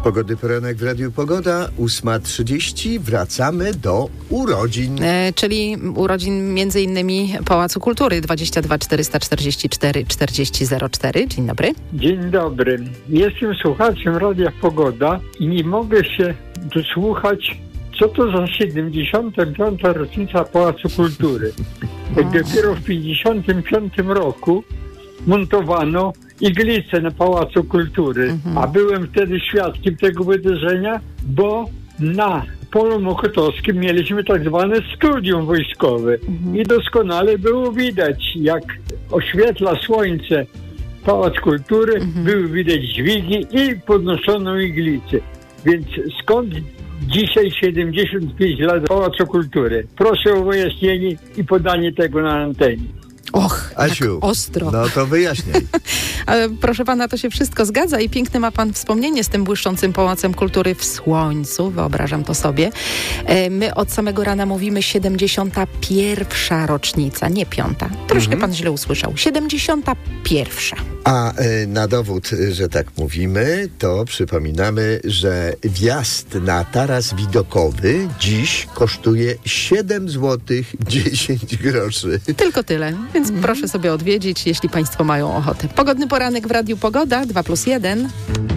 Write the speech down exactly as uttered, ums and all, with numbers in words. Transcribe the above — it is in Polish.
Pogodny poranek w Radiu Pogoda, ósma trzydzieści. Wracamy do urodzin. E, czyli urodzin między innymi Pałacu Kultury dwadzieścia dwa czterysta czterdzieści cztery czterdzieści zero cztery. Dzień dobry. Dzień dobry. Jestem słuchaczem Radia Pogoda i nie mogę się dosłuchać, co to za siedemdziesiąta piąta rocznica Pałacu Kultury. Jak dopiero w pięćdziesiątym piątym roku montowano iglicę na Pałacu Kultury, mhm. a byłem wtedy świadkiem tego wydarzenia, bo na polu mokotowskim mieliśmy tak zwane studium wojskowe mhm. i doskonale było widać, jak oświetla słońce Pałac Kultury, mhm. były widać dźwigi i podnoszono iglicę. Więc skąd dzisiaj siedemdziesiąt pięć lat Pałacu Kultury? Proszę o wyjaśnienie i podanie tego na antenie. Och, Asiu, tak ostro. No to wyjaśniaj. Proszę pana, to się wszystko zgadza i piękne ma pan wspomnienie z tym błyszczącym Pałacem Kultury w słońcu, wyobrażam to sobie. My od samego rana mówimy siedemdziesiąta pierwsza rocznica, nie piąta. Troszkę mhm. pan źle usłyszał. siedemdziesiąta pierwsza. A y, na dowód, że tak mówimy, to przypominamy, że wjazd na taras widokowy dziś kosztuje siedem złotych dziesięć groszy. Tylko tyle, więc mm. proszę sobie odwiedzić, jeśli państwo mają ochotę. Pogodny poranek w Radiu Pogoda, dwa plus jeden.